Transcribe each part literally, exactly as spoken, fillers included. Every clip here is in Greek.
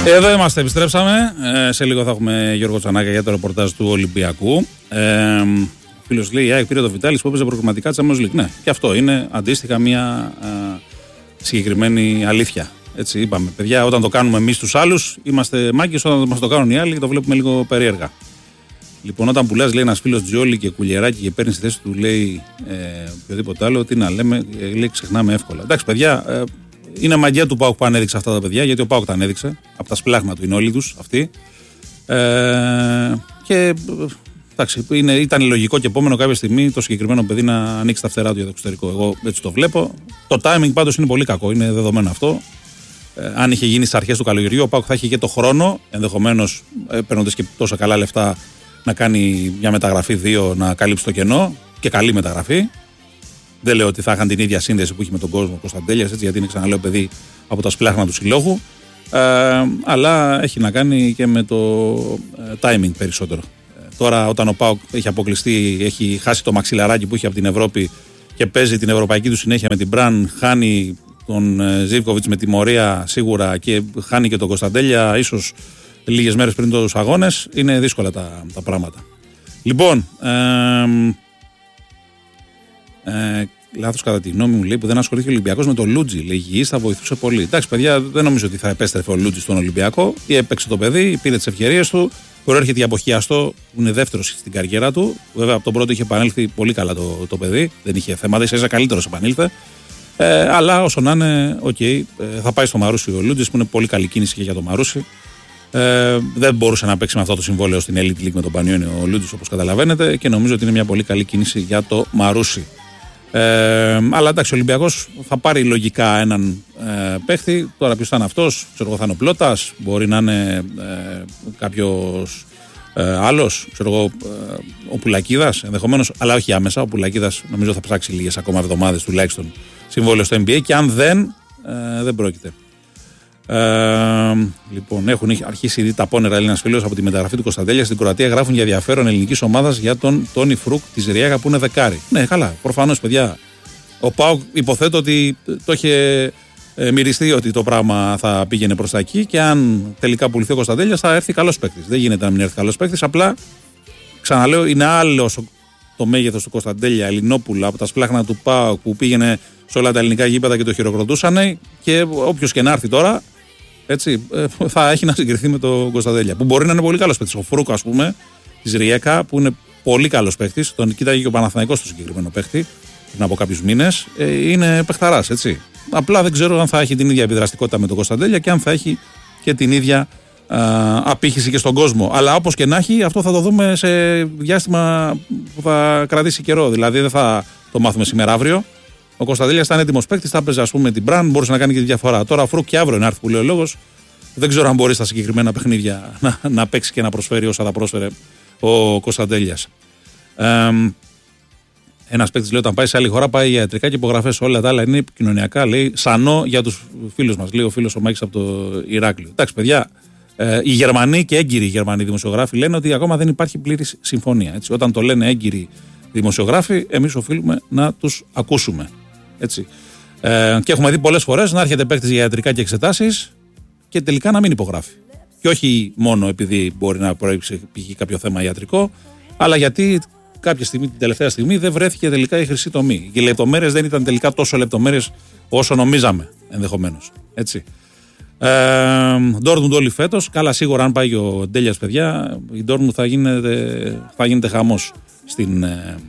Εδώ είμαστε, επιστρέψαμε. Ε, σε λίγο θα έχουμε Γιώργο Τσανάκα για το ρεπορτάζ του Ολυμπιακού. Ε, ο φίλος λέει: ΑΕΚ πήρε το Βιτάλης που έπαιζε προκριματικά της Champions League. Ναι, και αυτό είναι αντίστοιχα μια α, συγκεκριμένη αλήθεια. Έτσι, είπαμε, παιδιά, όταν το κάνουμε εμείς τους άλλους, είμαστε μάγκες. Όταν μας το κάνουν οι άλλοι, το βλέπουμε λίγο περίεργα. Λοιπόν, όταν πουλάς, λέει ένας φίλος Τζιόλι και Κουλιεράκι και παίρνει στη θέση του, λέει ε, οποιοδήποτε άλλο, τι να λέμε, ε, λέει ξεχνάμε εύκολα. Εντάξει, παιδιά. Ε, Είναι μαγεία του ΠΑΟΚ που ανέδειξε αυτά τα παιδιά, γιατί ο ΠΑΟΚ τα ανέδειξε. Από τα σπλάχνα του είναι όλοι τους αυτοί. Ε, και εντάξει, είναι, ήταν λογικό και επόμενο κάποια στιγμή το συγκεκριμένο παιδί να ανοίξει τα φτερά του για το εξωτερικό. Εγώ έτσι το βλέπω. Το timing πάντως είναι πολύ κακό, είναι δεδομένο αυτό. Ε, αν είχε γίνει στις αρχές του καλοκαιριού, ο ΠΑΟΚ θα είχε και το χρόνο, ενδεχομένως ε, παίρνοντας και τόσα καλά λεφτά, να κάνει μια μεταγραφή δύο, να καλύψει το κενό και καλή μεταγραφή. Δεν λέω ότι θα είχαν την ίδια σύνδεση που είχε με τον κόσμο Κωνσταντέλιας, έτσι, γιατί είναι, ξαναλέω, παιδί από τα σπλάχνα του συλλόγου. Ε, αλλά έχει να κάνει και με το ε, timing περισσότερο. Ε, τώρα, όταν ο ΠΑΟΚ έχει αποκλειστεί, έχει χάσει το μαξιλαράκι που είχε από την Ευρώπη και παίζει την ευρωπαϊκή του συνέχεια με την Μπραν, χάνει τον ε, Ζίβκοβιτς με τιμωρία σίγουρα και χάνει και τον Κωνσταντέλια, ίσως λίγες μέρες πριν τους αγώνες, είναι δύσκολα τα, τα πράγματα. Λοιπόν. Ε, Ε, λάθος κατά τη γνώμη μου, λέει, που δεν ασχολήθηκε ο Ολυμπιακός με τον Λούτζι. Λέει, υγιής, θα βοηθούσε πολύ. Εντάξει, παιδιά, δεν νομίζω ότι θα επέστρεφε ο Λούτζι στον Ολυμπιακό. Ή έπαιξε το παιδί, πήρε τις ευκαιρίες του. Προέρχεται από Χιαστό, που είναι δεύτερος στην καριέρα του. Βέβαια, από τον πρώτο είχε επανέλθει πολύ καλά το, το παιδί. Δεν είχε θέματα, ίσα καλύτερος επανήλθε. Ε, αλλά όσο να είναι, οκ, okay, ε, θα πάει στο Μαρούσι ο Λούτζι, που είναι πολύ καλή κίνηση και για το Μαρούσι. Ε, δεν μπορούσε να παίξει με αυτό το συμβόλαιο στην Elite League με τον Πανιόνιο ο Λούτζι, όπως καταλαβαίνετε, και νομίζω ότι είναι μια πολύ καλή κίνηση για το Μαρούσι. Ε, αλλά εντάξει, ο Ολυμπιακός θα πάρει λογικά έναν ε, παίχτη. Τώρα ποιος θα είναι αυτός, ξέρω εγώ, θα είναι ο Πλώτας, μπορεί να είναι ε, κάποιος ε, άλλος, ξέρω εγώ, ε, ο Πουλακίδας ενδεχομένως, αλλά όχι άμεσα. Ο Πουλακίδας νομίζω θα ψάξει λίγες ακόμα εβδομάδες τουλάχιστον συμβόλαιο στο N B A, και αν δεν, ε, δεν πρόκειται. Ε, λοιπόν, έχουν αρχίσει ήδη τα πόνερα, λέει ένας φίλος, από τη μεταγραφή του Κωνσταντέλια στην Κροατία. Γράφουν για ενδιαφέρον ελληνικής ομάδας για τον Τόνι Φρουκ της Ριέγα που είναι δεκάρι. Ναι, καλά, προφανώς, παιδιά. Ο ΠΑΟΚ υποθέτω ότι το είχε ε, μυριστεί ότι το πράγμα θα πήγαινε προς τα εκεί, και αν τελικά πουληθεί ο Κωνσταντέλιας θα έρθει καλός παίκτης. Δεν γίνεται να μην έρθει καλός παίκτης. Απλά, ξαναλέω, είναι άλλο το μέγεθος του Κωνσταντέλια, Ελληνόπουλα, από τα σπλάχνα του ΠΑΟΚ που πήγαινε σε όλα τα ελληνικά γήπεδα και το χειροκροτούσαν, και όποιος και να έρθει τώρα, έτσι, θα έχει να συγκριθεί με τον Κωνσταντέλια. Που μπορεί να είναι πολύ καλός παίκτης. Ο Φρούκ, ας πούμε, της Ριέκα, που είναι πολύ καλός παίκτης. Τον κοίταγε και ο Παναθηναϊκός στο συγκεκριμένο παίκτη πριν από κάποιους μήνες. Είναι παιχταράς, έτσι. Απλά δεν ξέρω αν θα έχει την ίδια επιδραστικότητα με τον Κωνσταντέλια και αν θα έχει και την ίδια α, απήχηση και στον κόσμο. Αλλά όπως και να έχει, αυτό θα το δούμε σε διάστημα που θα κρατήσει καιρό. Δηλαδή δεν θα το μάθουμε σήμερα αύριο. Ο Κωνσταντέλιας ήταν έτοιμος παίκτης, θα έπαιζε, ας πούμε, την Μπραν, μπορούσε να κάνει και τη διαφορά. Τώρα, Φρούκ και αύριο να έρθει που λέει ο λόγος. Δεν ξέρω αν μπορεί στα συγκεκριμένα παιχνίδια να, να παίξει και να προσφέρει όσα θα πρόσφερε ο Κωνσταντέλιας. Ε, ένας παίκτης, λέει, όταν πάει σε άλλη χώρα, πάει για ιατρικά και υπογραφές. Όλα τα άλλα είναι επικοινωνιακά, λέει. Σανό για τους φίλους μας, λέει ο φίλος ο Μάκης από το Ηράκλειο. Εντάξει, παιδιά, ε, οι Γερμανοί και έγκυροι Γερμανοί δημοσιογράφοι λένε ότι ακόμα δεν υπάρχει πλήρης συμφωνία. Έτσι. Όταν το λένε έγκυροι δημοσιογράφοι, εμείς οφείλουμε να τους ακούσουμε. Έτσι. Ε, και έχουμε δει πολλές φορές να έρχεται παίκτης για ιατρικά και εξετάσεις και τελικά να μην υπογράφει. Και όχι μόνο επειδή μπορεί να προέκυψε κάποιο θέμα ιατρικό, αλλά γιατί κάποια στιγμή, την τελευταία στιγμή, δεν βρέθηκε τελικά η χρυσή τομή. Οι λεπτομέρειες δεν ήταν τελικά τόσο λεπτομέρειες όσο νομίζαμε, ενδεχομένως. Έτσι. Ντόρτμουντ όλοι φέτος. Καλά, σίγουρα αν πάει ο Ντέλιας, παιδιά, η Ντόρτμουντ θα γίνεται, θα γίνεται χαμός στην. Ε,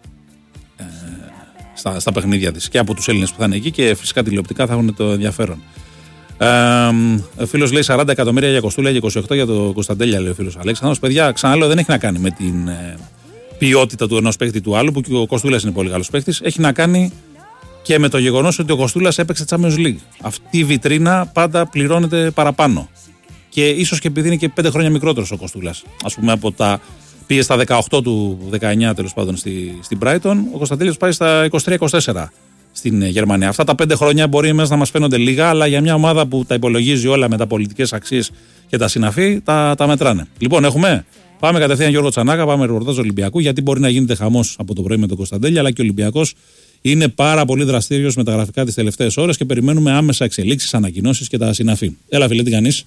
Στα, στα παιχνίδια της και από τους Έλληνες που θα είναι εκεί, και φυσικά τηλεοπτικά θα έχουν το ενδιαφέρον. Ε, ο φίλος λέει σαράντα εκατομμύρια για Κοστούλα και είκοσι οκτώ για το Κωνσταντέλια, λέει ο φίλος Αλέξανδρος. Παιδιά, ξαναλέω, δεν έχει να κάνει με την ε, ποιότητα του ενός παίκτη του άλλου, που και ο Κοστούλας είναι πολύ καλός παίκτης. Έχει να κάνει και με το γεγονός ότι ο Κοστούλας έπαιξε Champions League. Αυτή η βιτρίνα πάντα πληρώνεται παραπάνω. Και ίσως και επειδή είναι και πέντε χρόνια μικρότερος ο Κοστούλας. Ας πούμε, από τα. Πήγε στα δεκαοκτώ του δεκαεννιά, τέλος πάντων, στη, στην Brighton. Ο Κωνσταντέλιος πάει στα είκοσι τρία είκοσι τέσσερα στην Γερμανία. Αυτά τα πέντε χρόνια μπορεί μέσα να μας φαίνονται λίγα, αλλά για μια ομάδα που τα υπολογίζει όλα με τα πολιτικές αξίες και τα συναφή, τα, τα μετράνε. Λοιπόν, έχουμε. Πάμε κατευθείαν Γιώργο Τσανάκα, πάμε ρεπορτάζ Ολυμπιακού, γιατί μπορεί να γίνεται χαμός από το πρωί με τον Κωνσταντέλια, αλλά και ο Ολυμπιακός είναι πάρα πολύ δραστήριος με τα γραφικά τις τελευταίες ώρες και περιμένουμε άμεσα εξελίξεις, ανακοινώσεις και τα συναφή. Έλα, φίλε, τι κάνεις?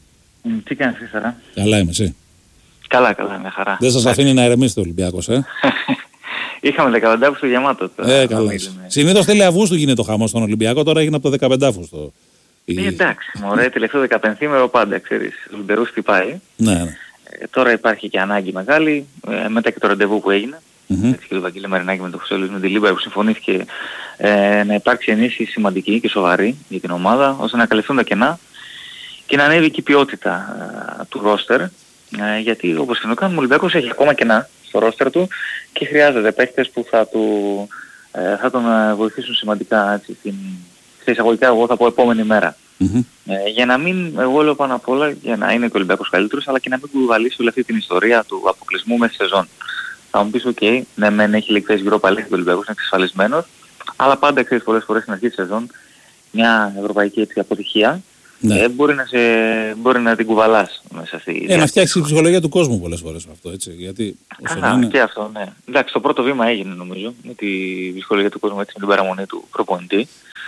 Mm, τι κάνεις ύστερα? Καλά είμαι, εσύ? Καλά, καλά, μια χαρά. Δεν σας αφήνει να ηρεμήσετε ο Ολυμπιακός, ε? Είχαμε δεκαπέντε Αυγούστου γεμάτο. Ε, καλά. Συνήθως τέλη Αυγούστου γίνεται το χαμό στον Ολυμπιακό, τώρα έγινε από το δεκαπέντε Αυγούστου. Ε, εντάξει, μωρέ, τελευταίο δεκαπενθήμερο πάντα, ξέρεις, ο Ολυμπιακός χτυπάει. Ναι, ναι. Ε, τώρα υπάρχει και ανάγκη μεγάλη, ε, μετά και το ραντεβού που έγινε. Mm-hmm. Έτσι και το Βαγγέλη Μαρινάκη με το Χρυσέλος με τη Λίμπαρα που συμφωνήθηκε ε, να υπάρξει ενίσχυση σημαντική και σοβαρή για την ομάδα, ώστε να καλυφθούν τα κενά και να ανέβει και η ποιότητα ε, του ρόστερ. Ε, γιατί όπως και να κάνουμε, ο Ολυμπιακός έχει ακόμα κενά στο ρόστερ του και χρειάζεται παίχτες που θα, του, ε, θα τον ε, βοηθήσουν σημαντικά έτσι, στην, σε εισαγωγικά εγώ θα πω επόμενη μέρα. Mm-hmm. Ε, για να μην, εγώ λέω πάνω απ' όλα, για να είναι και ο Ολυμπιακός καλύτερος, αλλά και να μην κουβαλήσει όλη αυτή την ιστορία του αποκλεισμού μέσα σεζόν. Θα μου πεις, οκ, okay, ναι μεν έχει λιγθές γύρω παλέτη του Ολυμπιακού, είναι εξασφαλισμένος, αλλά πάντα ξέρεις πολλές φορές στην αρχή της σεζόν μια ευρωπαϊκή έτσι, αποτυχία ναι. ε, μπορεί, να σε, μπορεί να την κουβαλάς μέσα στη... Ε, να φτιάξει η ψυχολογία του κόσμου πολλές φορές αυτό, έτσι, γιατί... Καλά, είναι... και αυτό, ναι. Εντάξει, το πρώτο βήμα έγινε νομίζω, με τη ψυχολογία του κόσμου, έτσι, με την παραμονή του προπονητή,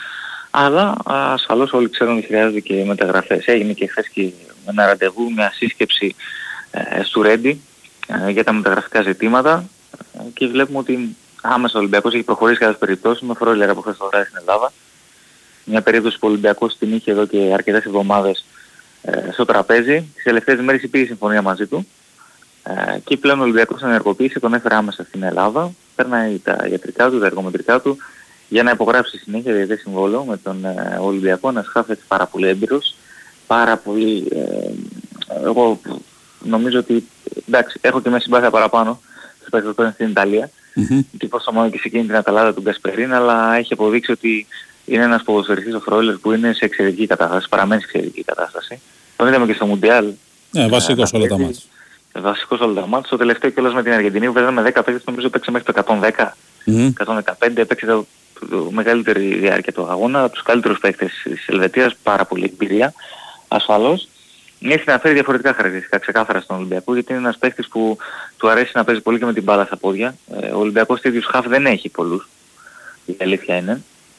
αλλά ασφαλώς όλοι ξέρουν ότι χρειάζονται και μεταγραφές. Έγινε και χθες και ένα ραντεβού, μια σύσκεψη ε, στο Ρέντι, για τα μεταγραφικά ζητήματα και βλέπουμε ότι άμεσα ο Ολυμπιακός έχει προχωρήσει κατά περιπτώσει με Φρόιλερ από χθες το βράδυ στην Ελλάδα. Μια περίπτωση που ο Ολυμπιακός την είχε εδώ και αρκετές εβδομάδες ε, στο τραπέζι. Τις τελευταίες μέρες υπήρχε συμφωνία μαζί του ε, και πλέον ο Ολυμπιακός ενεργοποίησε, τον έφερε άμεσα στην Ελλάδα, παίρνει τα ιατρικά του, τα εργομετρικά του για να υπογράψει συνέχεια διαιτές συμβόλαιο με τον ε, Ολυμπιακό, ένας χάφετς πάρα πολύ έμπειρος, πάρα πολύ... Ε, εγώ νομίζω ότι, εντάξει, έχω και μια συμπάθεια παραπάνω στους παίκτες στην Ιταλία, mm-hmm. και πόσο μόνο και σε εκείνη την Αταλάντα του Γκασπερίν, αλλά έχει αποδείξει ότι είναι ένας ποδοσφαιριστής ο Φρόιλερ που είναι σε εξαιρετική κατάσταση, παραμένει σε εξαιρετική κατάσταση. Τον είδαμε και στο Μουντιάλ. Ναι, βασικός όλα τα μάτς. Βασικός όλα τα μάτς. Το τελευταίο κιόλας με την Αργεντινή που παίζαμε με δέκα παίκτες, νομίζω παίξε μέχρι το εκατόν δέκα, mm-hmm. εκατόν δεκαπέντε, έπαιξε το, το μεγαλύτερη διάρκεια του αγώνα, από τους καλύτερους παίκτες της Ελβετίας, πάρα πολύ εμπειρία, ασφαλώς. Έχει να φέρει διαφορετικά χαρακτηριστικά ξεκάθαρα στον Ολυμπιακό, γιατί είναι ένας παίκτης που του αρέσει να παίζει πολύ και με την μπάλα στα πόδια. Ε, ο Ολυμπιακός τέτοιους χαφ δεν έχει πολλούς, η αλήθεια είναι.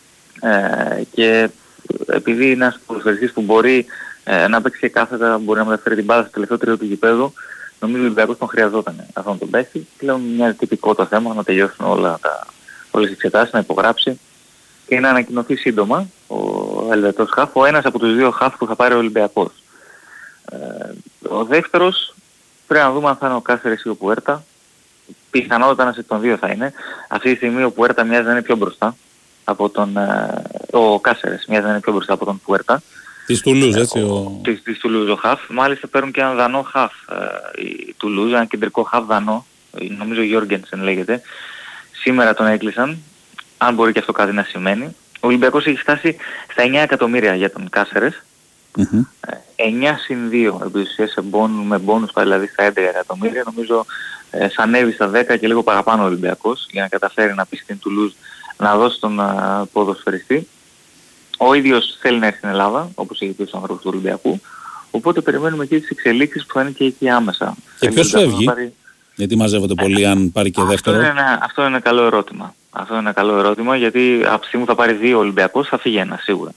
Ε, και επειδή είναι ένας ποδοσφαιριστής που μπορεί ε, να παίξει και κάθετα, μπορεί να μεταφέρει την μπάλα στο τελευταίο τρίτο του γηπέδου, νομίζω ο Ολυμπιακός τον χρειαζόταν αυτόν τον παίκτη. Πλέον μοιάζει τυπικό το θέμα, να τελειώσουν όλα τα, όλες τις εξετάσεις, να υπογράψει και να ανακοινωθεί σύντομα ο Ελβετός χαφ, ο ένας από τους δύο χαφ που θα πάρει ο Ολυμπιακός. Ε, ο δεύτερος πρέπει να δούμε αν θα είναι ο Κάσερες ή ο Πουέρτα. Πιθανότατα ένας εκ των δύο θα είναι. Αυτή τη στιγμή ο Πουέρτα μοιάζει να είναι πιο μπροστά από τον... Ε, ο Κάσερες μοιάζει να είναι πιο μπροστά από τον Πουέρτα. Της Τουλούζ, έτσι. Ο... ο... Της, της Τουλούζ ο χαφ. Μάλιστα παίρνουν και έναν δανό χαφ. Ε, η Τουλούζ, ένα κεντρικό χαφ δανό. Νομίζω Γιόργενσεν λέγεται. Σήμερα τον έκλεισαν. Αν μπορεί και αυτό κάτι να σημαίνει. Ο Ολυμπιακός έχει φτάσει στα εννιά εκατομμύρια για τον Κάσερες. Mm-hmm. εννιά συν δύο επίσης σε μπόνου, με μπόνους δηλαδή στα έντεκα εκατομμύρια, νομίζω ε, θα ανέβει στα δέκα και λίγο παραπάνω ο Ολυμπιακός για να καταφέρει να πει στην Τουλούζ να δώσει τον α, ποδοσφαιριστή. Ο ίδιος θέλει να έρθει στην Ελλάδα, όπως έχει πει στους ανθρώπους του Ολυμπιακού, οπότε περιμένουμε και τις εξελίξεις που θα είναι και εκεί άμεσα. Και ποιος φεύγει, πάρει... γιατί μαζεύονται πολλοί ε, αν πάρει και αυτό δεύτερο. Είναι ένα, αυτό είναι ένα καλό ερώτημα. Αυτό είναι ένα καλό ερώτημα, γιατί από τη στιγμή που θα πάρει δύο Ολυμπιακός θα φύγει ένα σίγουρα.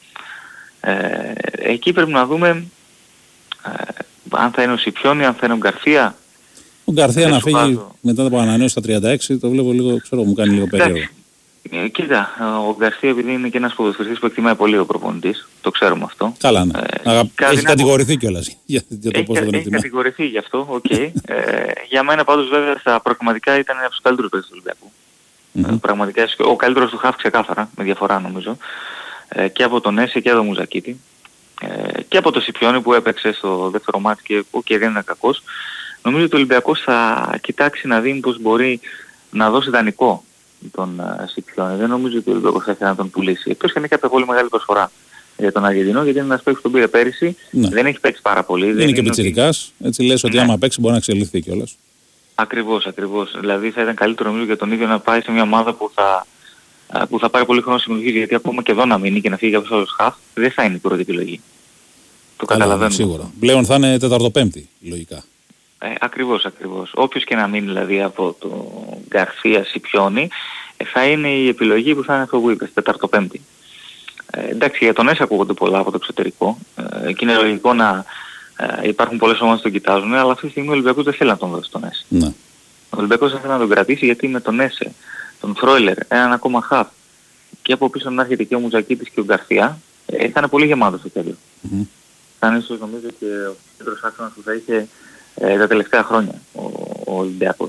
Ε, εκεί πρέπει να δούμε ε, αν θα είναι ο Σιπιόνι, αν θα είναι ο Γκαρθία. Ο Γκαρθία να φύγει βάζω. Μετά από ανανέωση στα τριάντα έξι, το βλέπω λίγο, ξέρω, μου κάνει λίγο περίεργο. Ε, κοίτα, ο Γκαρθία επειδή είναι και ένας ποδοσφαιριστής που εκτιμάει πολύ ο προπονητής, το ξέρουμε αυτό. Καλά, ναι. Ε, Αγα... Έχει να... κατηγορηθεί κιόλας για, για το πώς θα τον εκτιμάει. Έχει κατηγορηθεί γι' αυτό, οκ. Okay. ε, για μένα πάντως βέβαια στα προκριματικά ήταν από τους καλύτερους παίκτες του Ολυμπιακού. Mm-hmm. Ε, πραγματικά ο καλύτερος του χαφ ξεκάθαρα, με διαφορά νομίζω. Και από τον Έση και από τον Μουζακίτη και από τον Σιπιόνι που έπαιξε στο δεύτερο μάτι και ο και δεν είναι κακός. Νομίζω ότι ο Ολυμπιακός θα κοιτάξει να δει πως μπορεί να δώσει δανεικό τον Σιπιόνι. Δεν νομίζω ότι ο Ολυμπιακός θα ήθελε να τον πουλήσει. Εκτός και αν έχει κάποια πολύ μεγάλη προσφορά για τον Αργεντινό, γιατί είναι ένας παίκτης που τον πήρε πέρυσι, ναι. Δεν έχει παίξει πάρα πολύ. Είναι, δεν είναι και πιτσιρικάς, ότι... έτσι λες ότι ναι. Άμα παίξει μπορεί να εξελιχθεί κιόλας. Ακριβώς, ακριβώς. Δηλαδή θα ήταν καλύτερο νομίζω για τον ίδιο να πάει σε μια ομάδα που θα... που θα πάρει πολύ χρόνο συμμετοχής, γιατί ακόμα και εδώ να μείνει και να φύγει από τους χαφ δεν θα είναι η πρώτη επιλογή. Το καταλαβαίνω. Σίγουρα. Πλέον θα είναι τεταρτοπέμπτη, λογικά. Ε, ακριβώς, ακριβώς. Όποιος και να μείνει δηλαδή από το Γκαρθία Σιπιόνι, ε, θα είναι η επιλογή που θα είναι αυτό που είπες, τεταρτοπέμπτη. Ε, εντάξει, για τον Έσα ακούγονται πολλά από το εξωτερικό ε, και είναι λογικό να, Ε, υπάρχουν πολλές ομάδες που τον κοιτάζουν, αλλά αυτή τη στιγμή ο Ολυμπιακός δεν θέλει να τον δώσει τον Έσε. Ναι. Ο Ολυμπιακός δεν θέλει να τον κρατήσει γιατί με τον Έσε, τον Φρόιλερ, έναν ακόμα χαφ και από πίσω να έρχεται και ο Μουζακίτης και ο Γκαρσία, ε, θα είναι πολύ γεμάτο στο τέλος. Mm-hmm. Θα είναι ίσως νομίζω και ο κέντρος άξονας που θα είχε ε, τα τελευταία χρόνια ο, ο Ολυμπιακός.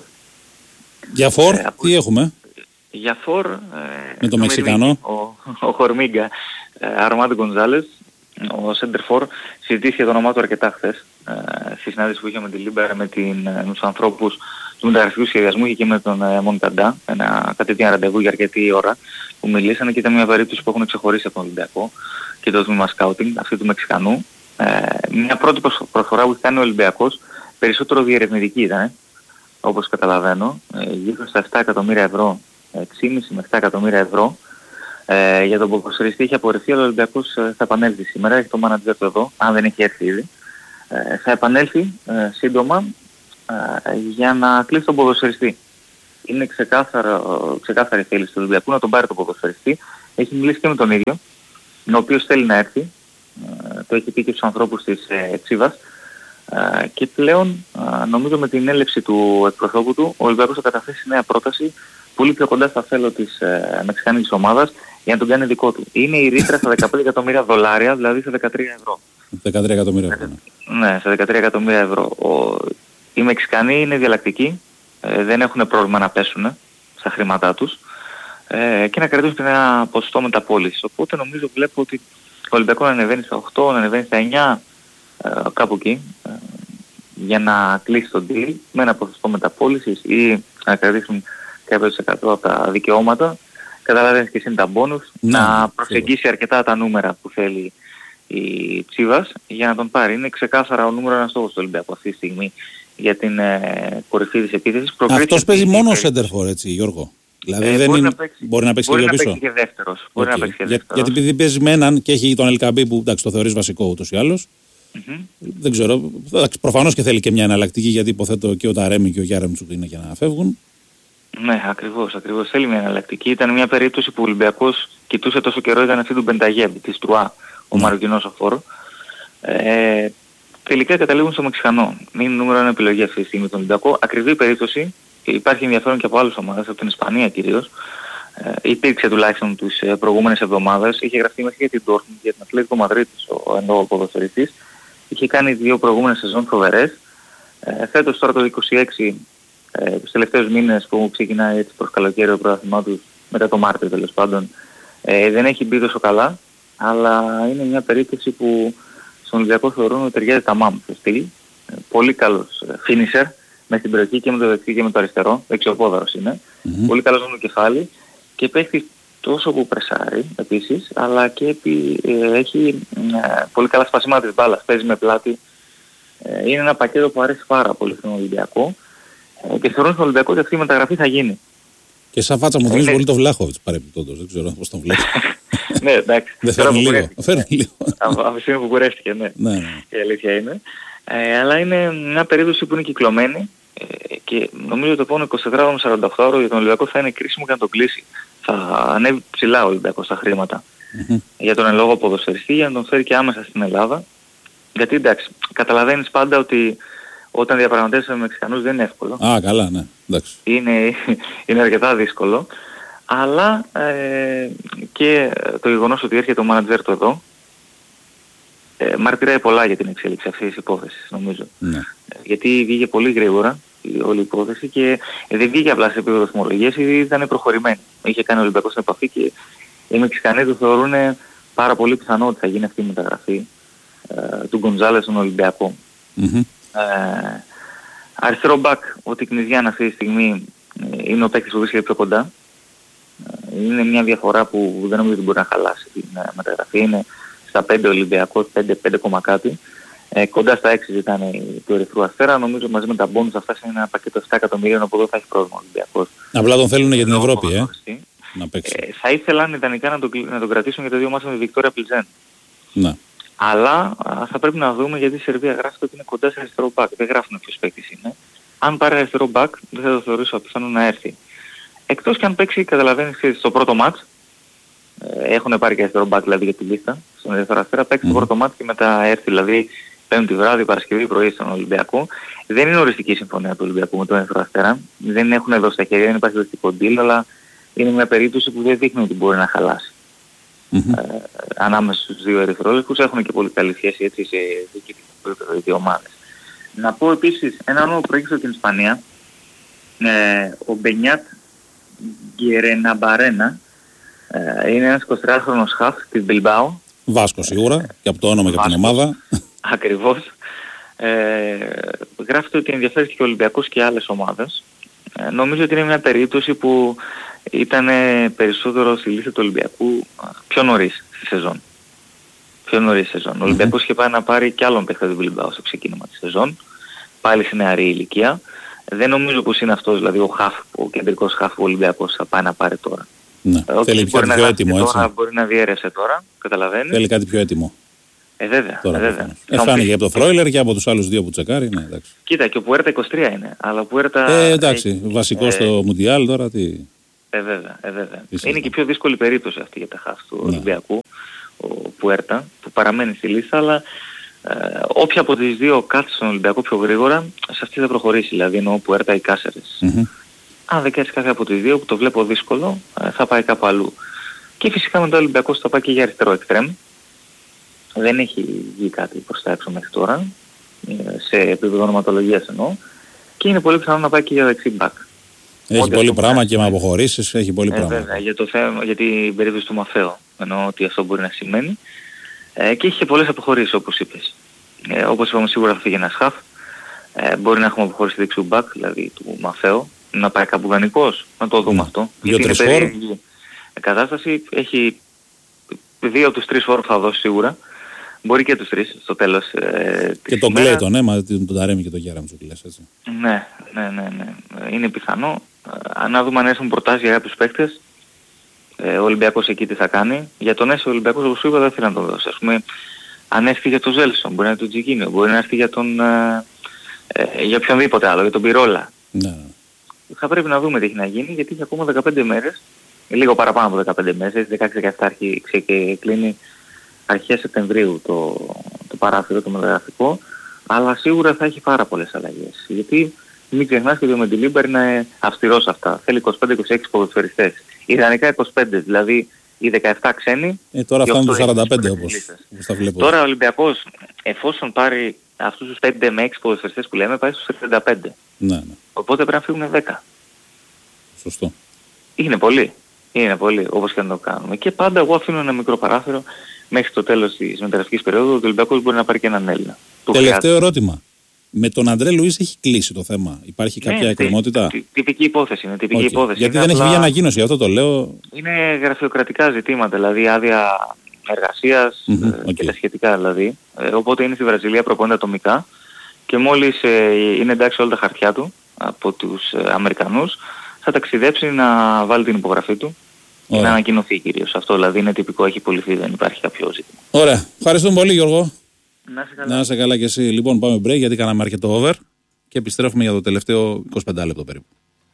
Για φορ, ε, τι έχουμε? Για φορ, ε, με το Μεξικανό. Ο, ο Χορμίγκα, ε, Αρμάντο Γκονζάλες, ο Σέντερ Φορ, συζητήθηκε το όνομά του αρκετά χθες. Ε, στη συνάντηση που είχε με τη Λίμπερα, με, την, με τους ανθρώπους του μεταγραφικού σχεδιασμού και με τον ε, Μονταντά, ένα κατευθείαν ραντεβού για αρκετή ώρα που μιλήσανε και ήταν μια περίπτωση που έχουν ξεχωρίσει από τον Ολυμπιακό και το τμήμα σκάουτινγκ, αυτή του Μεξικανού. Ε, μια πρώτη προσφορά που έχει κάνει ο Ολυμπιακός, περισσότερο διερευνητική ήταν, όπως καταλαβαίνω, ε, γύρω στα επτά εκατομμύρια ευρώ, έξι κόμμα πέντε με επτά εκατομμύρια ευρώ. Ε, για τον ποδοσφαιριστή έχει απορριφθεί, αλλά ο Ολυμπιακός ε, θα επανέλθει σήμερα, έχει το μάνατζερ του εδώ, αν δεν έχει έρθει ήδη. Ε, θα επανέλθει ε, σύντομα ε, για να κλείσει τον ποδοσφαιριστή. Είναι ξεκάθαρη θέληση του Ολυμπιακού να τον πάρει τον ποδοσφαιριστή. Έχει μιλήσει και με τον ίδιο, ο οποίος θέλει να έρθει. Ε, το έχει πει και στους ανθρώπους της ε, Τσίβας. Ε, και πλέον ε, νομίζω με την έλευση του εκπροσώπου του, ο Ολυμπιακός θα καταθέσει νέα πρόταση πολύ πιο κοντά στα θέλω της ε, μεξικάνικης ομάδας για να τον κάνει δικό του. Είναι η ρήτρα στα δεκαπέντε εκατομμύρια δολάρια, δηλαδή σε δεκατρία ευρώ. δεκατρία εκατομμύρια ευρώ. Ναι, σε δεκατρία εκατομμύρια ευρώ. Ο... Οι Μεξικανοί είναι διαλλακτικοί, ε, δεν έχουν πρόβλημα να πέσουν στα χρήματά τους ε, και να κρατήσουν και ένα ποσοστό μεταπώλησης. Οπότε νομίζω βλέπω ότι ο Ολυμπιακός να ανεβαίνει στα οκτώ, να ανεβαίνει στα εννιά, ε, κάπου εκεί, ε, για να κλείσει τον deal με ένα ποσοστό μεταπώλησης ή να κρατήσουν κάποιο τοις εκατό από τα δικαιώματα. Καταλαβαίνεις και εσύ είναι τα μπόνους, ναι, να προσεγγίσει αρκετά τα νούμερα που θέλει η Τσίβας για να τον πάρει. Είναι ξεκάθαρα ο νούμερο ένας στόχος του Ολυμπιακού αυτή τη στιγμή για την ε, κορυφή της επίθεσης. Αυτός παίζει μόνο σέντερφορ, έτσι, Γιώργο. Δηλαδή ε, δεν μπορεί, είναι, να παίξει, μπορεί να παίξει μπορεί και να πίσω. Παίξει και δεύτερος. Μπορεί okay. να παίξει και Για, δεύτερος. γιατί επειδή παίζει με έναν και έχει τον Ελκαμπή που εντάξει, το θεωρείς βασικό ούτως ή άλλως. Mm-hmm. Δεν ξέρω. Προφανώς και θέλει και μια εναλλακτική γιατί υποθέτω και ο Ταρέμι και ο Γιάρεμτσουκ είναι για να φεύγουν. Ναι, ακριβώς, ακριβώς. Θέλει μια εναλλακτική. Ήταν μια περίπτωση που ο Ολυμπιακός κοιτούσε τόσο καιρό, ήταν αυτή του Μπενταγέμ, της Τρουά, ο mm. Μαροκινός οφόρο. Ε, τελικά καταλήγουν στο Μεξικανό. Είναι νούμερο ένα επιλογή αυτή τη στιγμή τον Ολυμπιακό. Ακριβή περίπτωση. Υπάρχει ενδιαφέρον και από άλλες ομάδες, από την Ισπανία κυρίως. Ε, υπήρξε τουλάχιστον τις προηγούμενες εβδομάδες. Είχε γραφτεί μέχρι για την Dortmund, για την Ατλέτικο Μαδρίτης ο εν λόγω ποδοσφαιριστής. Είχε κάνει δύο προηγούμενες σεζόν φοβερές. Ε, φέτος τώρα το είκοσι έξι, ε, τους τελευταίους μήνες που ξεκινάει έτσι προς καλοκαίρι ο πρωτάθλημά του, μετά το Μάρτιο τέλος πάντων, ε, δεν έχει μπει τόσο καλά, αλλά είναι μια περίπτωση που στον Ολυμπιακό θεωρούν ότι ταιριάζει τα μάμ στο στυλ. Ε, πολύ καλός finisher, με την περιοχή και με το δεξί και με το αριστερό, δεξιοπόδαρος είναι. Mm-hmm. Πολύ καλός με το κεφάλι και παίχτης τόσο που πρεσάρει επίσης, αλλά και επί, ε, έχει ε, πολύ καλά σπασίματα της μπάλας, παίζει με πλάτη. Ε, είναι ένα πακέτο που αρέσει πάρα πολύ στον Ολυμπιακό ε, και θεωρούν στον Ολυμπιακό ότι αυτή η μεταγραφή θα γίνει. Και σαν φάτσα μου θυμίζει πολύ το Βλάχοβιτς παρεπιπτόντως, δεν ξέρω πώς τον βλέπει. Ναι, εντάξει. Δεν φέρνει λίγο. λίγο. Από τη στιγμή που κουρεύτηκε, ναι. ναι. Η αλήθεια είναι. Ε, αλλά είναι μια περίπτωση που είναι κυκλωμένη ε, και νομίζω ότι το επόμενο εικοσιτετράωρο με σαράντα οκτώ ώρο για τον Ολυμπιακό θα είναι κρίσιμο για να τον κλείσει. Θα ανέβει ψηλά ο Ολυμπιακός στα χρήματα mm-hmm. για τον εν λόγω ποδοσφαιριστή, για να τον φέρει και άμεσα στην Ελλάδα. Γιατί εντάξει, καταλαβαίνεις πάντα ότι όταν διαπραγματεύεσαι με Μεξικανούς δεν είναι εύκολο. Α, καλά, ναι. Εντάξει. Είναι, είναι αρκετά δύσκολο. Αλλά ε, και το γεγονός ότι έρχεται ο μάνατζερ του εδώ ε, μαρτυράει πολλά για την εξέλιξη αυτής της υπόθεσης, νομίζω. Ναι. Γιατί βγήκε πολύ γρήγορα η όλη υπόθεση και δεν βγήκε απλά σε επίπεδο θυμολογίας, γιατί ήταν προχωρημένη. Είχε κάνει ο Ολυμπιακός στην επαφή και οι Μεξικανοί του θεωρούν πάρα πολύ πιθανό ότι θα γίνει αυτή η μεταγραφή ε, του Γκονζάλες στον Ολυμπιακό. Mm-hmm. Ε, αριστερό μπακ, ο Τικνιζιάν αυτή τη στιγμή ε, είναι ο παίκτης που βρίσκεται πιο κοντά. Ε, είναι μια διαφορά που δεν νομίζω ότι μπορεί να χαλάσει την ε, μεταγραφή. Είναι στα πέντε Ολυμπιακός, πέντε, πέντε κάτι. Ε, κοντά στα έξι ζητάνε του Ερυθρού Αστέρα. Νομίζω μαζί με τα μπόνους θα φτάσει ένα πακέτο επτά εκατομμυρίων, από εδώ θα έχει πρόβλημα ο Ολυμπιακός. Απλά τον θέλουν για την Ευρώπη, ε. Να παίξει. Ε, θα ήθελαν ιδανικά να τον, να τον κρατήσουν για το δύο μάτσα με Βικτόρια Πλιζέν. Ναι. Αλλά α, θα πρέπει να δούμε, γιατί η Σερβία γράφει ότι είναι κοντά σε αριστερό μπακ. Δεν γράφουν ποιος παίκτης είναι. Αν πάρει αριστερό μπακ, δεν θα το θεωρήσω απιθανό να έρθει. Εκτός και αν παίξει, καταλαβαίνεις, στο πρώτο μάτς. Ε, έχουν πάρει και αριστερό μπακ δηλαδή για τη λίστα. Στον Ερυθρό Αστέρα παίξει mm. το πρώτο μάτς και μετά έρθει. Δηλαδή Πέμπτη βράδυ, Παρασκευή πρωί στον Ολυμπιακό. Δεν είναι οριστική η συμφωνία του Ολυμπιακού με τον Ερυθρό Αστέρα. Δεν έχουν εδώ στα χέρια, δεν υπάρχει οριστικό deal, αλλά είναι μια περίπτωση που δεν δείχνει ότι μπορεί να χαλάσει. Mm-hmm. Ε, ανάμεσα στους δύο ερυθρόλευκους έχουν και πολύ καλή σχέση έτσι σε διοικητικό επίπεδο οι δύο ομάδες. Να πω επίσης ένα όνομα που προέκυψε από την Ισπανία, ε, ο Μπενιάτ Γκερεναμπαρένα, ε, είναι ένας εικοσιτριάχρονος χαφ της Μπιλμπάου. Βάσκο σίγουρα, και από το όνομα και από την ομάδα. Ακριβώς. Ε, γράφεται ότι ενδιαφέρει και ο Ολυμπιακός και άλλες ομάδες. Ε, νομίζω ότι είναι μια περίπτωση που ήταν περισσότερο στη λίστα του Ολυμπιακού πιο νωρίς στη σεζόν. Πιο νωρίς στη σεζόν. Mm-hmm. Ο Ολυμπιακός είχε πάει να πάρει κι άλλον παίχτη του Μπιλμπάου στο ξεκίνημα της σεζόν. Πάλι σε νεαρή ηλικία. Δεν νομίζω πως είναι αυτός, δηλαδή ο χαφ, ο κεντρικός χαφ ο Ολυμπιακός θα πάει να πάρει τώρα. Ναι. Ε, θέλει κάτι πιο έτοιμο, έτσι. Τώρα, μπορεί να διέρευσε τώρα, καταλαβαίνεις. Θέλει κάτι πιο έτοιμο. Ε, βέβαια. Τώρα, ε, βέβαια. Ε, φάνηκε από το Φρόιλερ και από τους άλλους δύο που τσεκάρει. Ναι, εντάξει. Κοίτα, και ο Πουέρτα είκοσι τρία είναι. Αλλά ο Πουέρτα... Ε, εντάξει, έχει... βασικό ε... στο Μουντιάλ τώρα τι... Ε, βέβαια, ε, βέβαια. Είναι και η πιο δύσκολη περίπτωση αυτή για τα χαφ του ναι. Ολυμπιακού, ο Πουέρτα, που παραμένει στη λίστα, αλλά ε, όποια από τις δύο κάτσει στον Ολυμπιακό πιο γρήγορα, σε αυτή θα προχωρήσει, δηλαδή εννοώ Πουέρτα ή Κάσερες. Mm-hmm. Αν δεν κάτσει κάθε από τις δύο, που το βλέπω δύσκολο, ε, θα πάει κάπου αλλού. Και φυσικά μετά ο Ολυμπιακός θα πάει και για αριστερό εξτρέμ. Δεν έχει βγει κάτι προς τα έξω μέχρι τώρα, σε επίπεδο ονοματολογίας εννοώ, και είναι πολύ πιθανό να πάει και για δεξί μπακ. Έχει Ό, πολύ πράγμα κάνει. Και με αποχωρήσεις, έχει πολύ ε, πράγμα. Βέβαια, για, το θέμα, για την περίπτωση του Μαφέο, εννοώ ότι αυτό μπορεί να σημαίνει. Ε, και έχει και πολλές αποχωρήσεις όπως είπες. Ε, όπως είπαμε σίγουρα θα φύγει ένας χαφ. Ε, μπορεί να έχουμε αποχωρήσει δεξιού μπακ, δηλαδή του Μαφέο, να πάει κάπου δανεικός, να το δούμε mm. αυτό. Γιατί είναι περίεργη κατάσταση, έχει δύο από τους τρεις φόρους θα δώσει σίγουρα. Μπορεί και τους τρεις στο τέλος ε, και τον Κλέιτον, ναι, μα τον Ταρέμι και τον Γέραμ σου λες έτσι. Ναι, ναι, ναι, ναι. Είναι πιθανό. Ε, να δούμε αν έρθουν προτάσεις για κάποιους παίκτες. Ε, ο Ολυμπιακός εκεί τι θα κάνει. Για τον Έσο ο Ολυμπιακός όπως σου είπα δεν θέλει να τον δώσει. Ας πούμε, αν έρθει για τον Ζέλσον, μπορεί να είναι τον Τζικίνιο, μπορεί να έρθει για τον... Ε, ε, για οποιονδήποτε άλλο, για τον Πιρόλα. Ναι. Θα πρέπει να δούμε τι έχει να γίνει, γιατί έχει ακόμα δεκαπέντε μέρες, λίγο παραπάνω από δεκαπέντε μέρες, δεκαέξι δεκαεπτά αρχίζει και κλείνει αρχές Σεπτεμβρίου το, το παράθυρο, το μεταγραφικό, αλλά σίγουρα θα έχει πάρα πολλές αλλαγές. Γιατί μην ξεχνάς και ότι ο Μεντιλίμπερ είναι αυστηρός αυτά. Θέλει είκοσι πέντε είκοσι έξι ποδοσφαιριστές. Ιδανικά είκοσι πέντε, δηλαδή οι δεκαεπτά ξένοι. Ε, τώρα φτάνουν τους σαράντα πέντε όπως, όπως τα βλέπω. Τώρα ο Ολυμπιακός, εφόσον πάρει αυτούς τους πέντε με έξι ποδοσφαιριστές που λέμε, πάει στους τριάντα πέντε. Ναι, ναι. Οπότε πρέπει να φύγουν δέκα. Σωστό. Είναι πολύ. Είναι πολύ, όπως και να το κάνουμε. Και πάντα εγώ αφήνω ένα μικρό παράθυρο μέχρι το τέλος της μεταγραφικής περίοδου, ότι ο Ολυμπιακός μπορεί να πάρει και έναν Έλληνα. Τελευταίο ερώτημα. Με τον Αντρέ Λουίς έχει κλείσει το θέμα. Υπάρχει κάποια ναι, εκκρεμότητα? Τυ, τυπική υπόθεση είναι. Τυπική okay. υπόθεση. Γιατί είναι δεν απλά... έχει βγει ανακοίνωση, αυτό το λέω. Είναι γραφειοκρατικά ζητήματα, δηλαδή άδεια εργασίας mm-hmm, okay. και τα σχετικά δηλαδή. Ε, οπότε είναι στη Βραζιλία, προπονείται ατομικά και μόλις ε, είναι εντάξει όλα τα χαρτιά του από τους ε, Αμερικανούς, θα ταξιδέψει να βάλει την υπογραφή του. Ωραία. Να ανακοινωθεί κυρίως. Αυτό δηλαδή είναι τυπικό, έχει πουληθεί, δεν υπάρχει κάποιο ζήτημα. Ωραία. Ευχαριστούμε πολύ Γιώργο. Να είσαι καλά. Να είσαι καλά και εσύ. Λοιπόν, πάμε break γιατί κάναμε αρκετό over και επιστρέφουμε για το τελευταίο είκοσι πέντε λεπτό περίπου.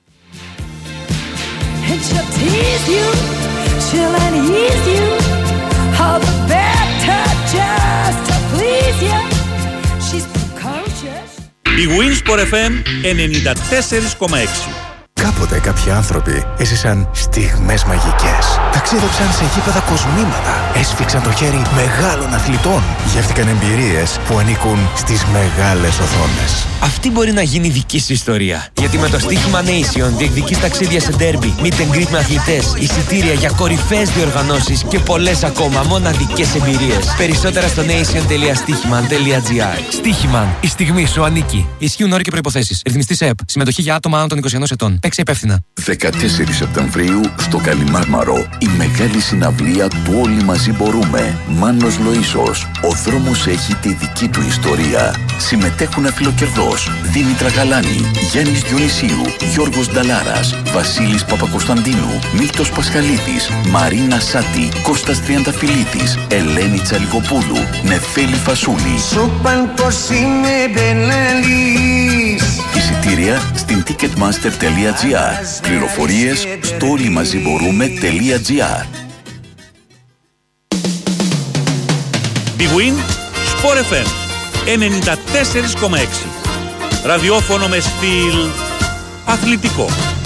Η Winsport εφ εμ ενενήντα τέσσερα κόμμα έξι. Κάποτε κάποιοι άνθρωποι έζησαν στιγμές μαγικές. Ταξίδεψαν σε γήπεδα κοσμήματα. Έσφιξαν το χέρι μεγάλων αθλητών. Γεύτηκαν εμπειρίες που ανήκουν στις μεγάλες οθόνες. Αυτή μπορεί να γίνει δική σου ιστορία. Γιατί με το στοίχημα Nation διεκδικείς ταξίδια σε ντέρμπι, meet and greet με αθλητές, εισιτήρια για κορυφαίες διοργανώσεις και πολλές ακόμα μοναδικές εμπειρίες. Περισσότερα στο nation τελεία στοίχημαν τελεία τζι άρ. Στοίχημαν. Η στιγμή σου ανήκει. Ισχύουν όροι και προϋποθέσεις. Ρυθμιστής ΕΠ. Συμμετοχή για άτομα άνω των είκοσι ενός ετών. Παίξε υπεύθυνα. δεκατέσσερις Σεπτεμβρίου στο Καλιμάρμαρο η μεγάλη συναυλία του Όλοι Μαζί Μπορούμε. Μάνος Λοΐσος. Ο δρόμος έχει τη δική του ιστορία. Συμμετέχουν αφιλοκερδός Δήμητρα Γαλάνη, Γιάννης Διονυσίου, Γιώργος Νταλάρας, Βασίλης Παπακοσταντίνου, Μίλτος Πασχαλίδης, Μαρίνα Σάτη, Κώστας Τριανταφυλλίδης, Ελένη Τσαλικοπούλου, Νεφέλη Φασούλη. Σούπαν πως είμαι μπεναλής. Εισιτήρια στην ticketmaster τελεία τζι άρ. Πληροφορίες στο όλοιμαζιμπορούμε τελεία τζι άρ. Big Win Sport εφ εμ ενενήντα τέσσερα κόμμα έξι. Ραδιόφωνο με στυλ αθλητικό.